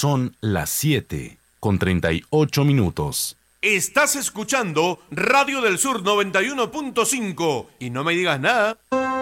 Son las 7:38. Estás escuchando Radio del Sur 91.5 y no me digas nada.